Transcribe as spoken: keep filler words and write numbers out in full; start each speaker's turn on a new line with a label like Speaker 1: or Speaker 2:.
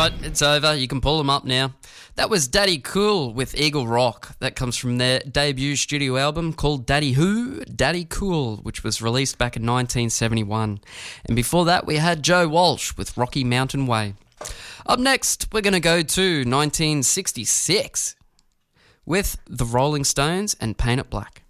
Speaker 1: right, it's over. You can pull them up now. That was Daddy Cool with Eagle Rock. That comes from their debut studio album called Daddy Who, Daddy Cool, which was released back in nineteen seventy-one. And before that, we had Joe Walsh with Rocky Mountain Way. Up next, we're going to go to nineteen sixty-six with The Rolling Stones and Paint It Black.